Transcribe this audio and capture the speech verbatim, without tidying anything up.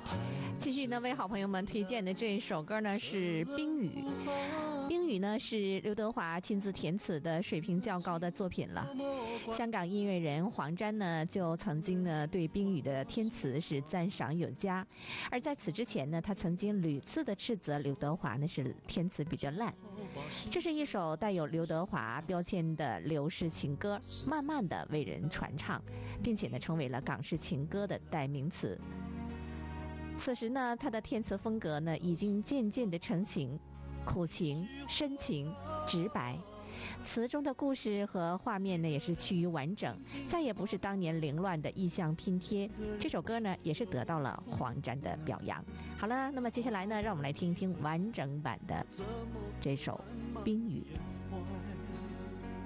继续呢，为好朋友们推荐的这一首歌呢是《冰雨》。《冰雨》呢是刘德华亲自填词的，水平较高的作品了。香港音乐人黄沾呢就曾经呢对《冰雨》的填词是赞赏有加，而在此之前呢，他曾经屡次的斥责刘德华呢是填词比较烂。这是一首带有刘德华标签的流式情歌，慢慢的为人传唱，并且呢成为了港式情歌的代名词。此时呢，他的填词风格呢已经渐渐的成型，苦情、深情、直白，词中的故事和画面呢也是趋于完整，再也不是当年凌乱的意象拼贴。这首歌呢也是得到了黄沾的表扬。好了，那么接下来呢，让我们来听一听完整版的这首《冰雨》。